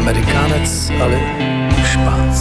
Amerikanec ali Španc.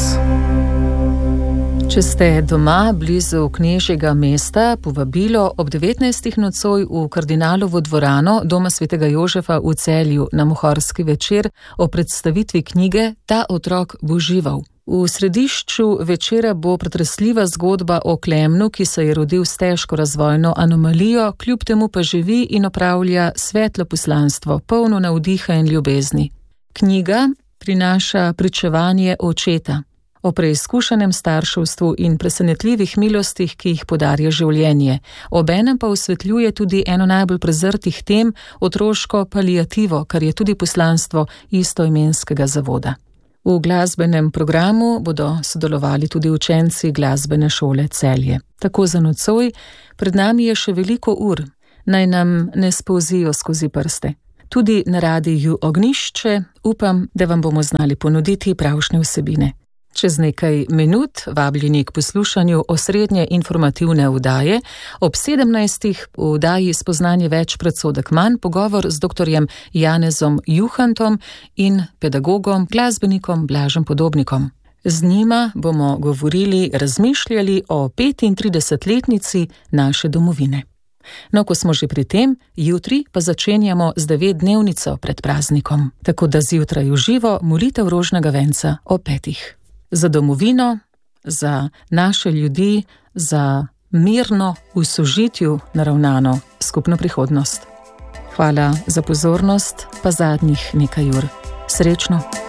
Če ste doma blizu knežjega mesta, povabilo ob 19. nocoj v Kardinalovo dvorano Doma svetega Jožefa v Celju na Mohorski večer o predstavitvi knjige Ta otrok bo žival. V središču večera bo pretresljiva zgodba o Klemnu, ki se je rodil s težko razvojno anomalijo, kljub temu pa živi in opravlja svetlo poslanstvo, polno navdiha in ljubezni. Knjiga prinaša pričevanje očeta o preizkušenem starševstvu in presenetljivih milostih, ki jih podarja življenje. Obenem pa osvetljuje tudi eno najbolj prezrtih tem, otroško paliativo, kar je tudi poslanstvo istoimenskega zavoda. V glasbenem programu bodo sodelovali tudi učenci glasbene šole Celje. Tako za nocoj, pred nami je še veliko ur, naj nam ne spolzijo skozi prste. Tudi na Radiu Ognjišče upam, da vam bomo znali ponuditi pravšnje vsebine. Čez nekaj minut vabljeni k poslušanju osrednje informativne vdaje, ob 17. v vdaji Spoznanje več, predsodek manj, pogovor z doktorjem Janezom Juhantom in pedagogom, glasbenikom Blažem Podobnikom. Z njima bomo govorili, razmišljali o 35-letnici naše domovine. No, ko smo že pri tem, jutri pa začenjamo z 9-dnevnico pred praznikom, tako da zjutraj v živo molitev rožnega venca o 5. Za domovino, za naše ljudi, za mirno, v sožitju naravnano skupno prihodnost. Hvala za pozornost, pa zadnjih nekaj ur. Srečno!